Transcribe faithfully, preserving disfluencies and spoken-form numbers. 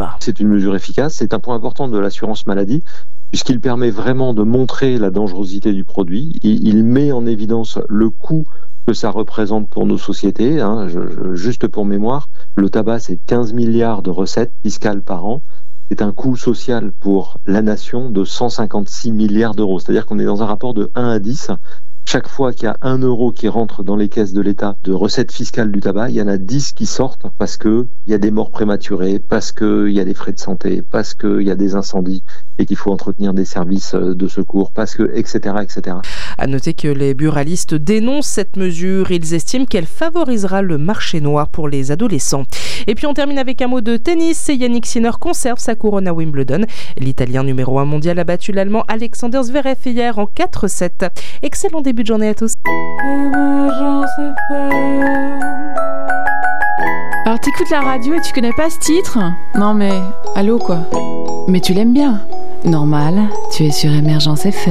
tabac. C'est une mesure efficace, c'est un point important de l'assurance maladie, puisqu'il permet vraiment de montrer la dangerosité du produit. Il, il met en évidence le coût que ça représente pour nos sociétés. Hein. Je, je, juste pour mémoire, le tabac, c'est quinze milliards de recettes fiscales par an. C'est un coût social pour la nation de cent cinquante-six milliards d'euros. C'est-à-dire qu'on est dans un rapport de un à dix. Chaque fois qu'il y a un euro qui rentre dans les caisses de l'État de recettes fiscales du tabac, il y en a dix qui sortent parce qu'il y a des morts prématurées, parce qu'il y a des frais de santé, parce qu'il y a des incendies et qu'il faut entretenir des services de secours, parce que, et cetera, et cetera. À noter que les buralistes dénoncent cette mesure. Ils estiment qu'elle favorisera le marché noir pour les adolescents. Et puis on termine avec un mot de tennis. Yannick Sinner conserve sa couronne à Wimbledon. L'Italien numéro un mondial a battu l'Allemand Alexander Zverev hier en quatre sept. Excellent début de journée à tous. Alors t'écoutes la radio et tu connais pas ce titre ? Non mais, allô quoi. Mais tu l'aimes bien. Normal, tu es sur Émergence F M.